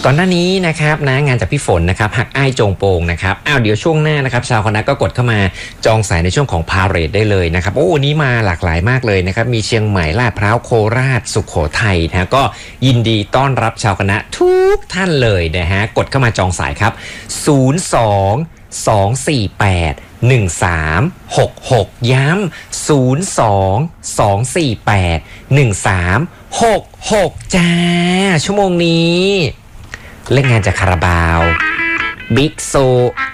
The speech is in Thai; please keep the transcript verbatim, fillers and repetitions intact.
ก่อนหน้านี้นะครับนะงานจากพี่ฝนนะครับหักอ้ายโจงโปงนะครับอ้าวเดี๋ยวช่วงหน้านะครับชาวคณะก็กดเข้ามาจองสายในช่วงของพาเหรดได้เลยนะครับโอ้วันนี้มาหลากหลายมากเลยนะครับมีเชียงใหม่ลาดพร้าวโคราชสุโขทัยนะก็ยินดีต้อนรับชาวคณะทุกท่านเลยนะฮะกดเข้ามาจองสายครับศูนย์ สอง สอง สี่ แปด หนึ่ง สาม หก หกย้ำศูนย์ สอง สอง สี่ แปด หนึ่ง สาม หก หกจ้าชั่วโมงนี้เล่นงานจากคาราบาวบิ๊กโซ